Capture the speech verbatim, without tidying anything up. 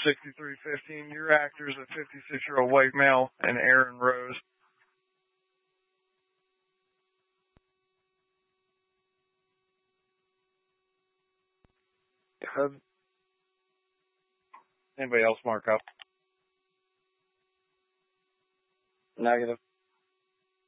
sixty-three fifteen. Your actor is a fifty-six-year-old white male, and Aaron Rose. Um, Anybody else mark up? Negative.